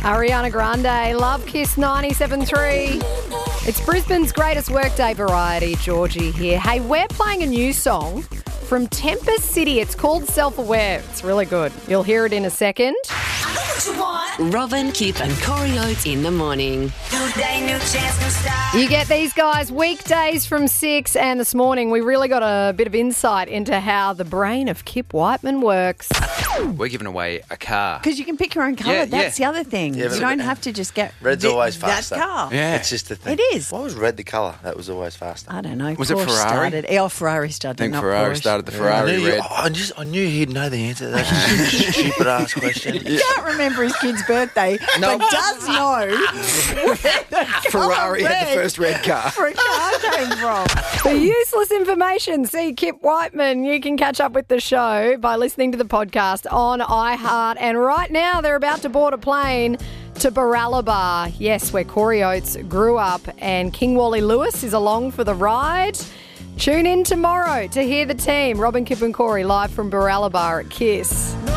Ariana Grande, Love Kiss 97.3. It's Brisbane's greatest workday variety. Georgie here. Hey, we're playing a new song from Tempest City. It's called Self-Aware. It's really good. You'll hear it in a second. Robin, Kip and Corey Oates in the morning. New day, new chance, new start. You get these guys weekdays from 6, and this morning we really got a bit of insight into how the brain of Kip Whiteman works. We're giving away a car. Because you can pick your own colour. Yeah, That's the other thing. Yeah, you don't have to just get red's always faster. that car. Yeah. It's just the thing. It is. Why was red the colour? That was always faster. I don't know. Was it Porsche Ferrari? Started. Ferrari started. I think not Ferrari Porsche. started the I Ferrari knew, red. I knew he'd know the answer to that stupid ass question. He can't remember his kid's birthday, but does know Ferrari had the first red car. where a car came from. For useless information, see Kip Whiteman. You can catch up with the show by listening to the podcast on iHeart. And right now, they're about to board a plane to Baralaba. Yes, where Corey Oates grew up, and King Wally Lewis is along for the ride. Tune in tomorrow to hear the team, Robin, Kip and Corey, live from Baralaba at KISS.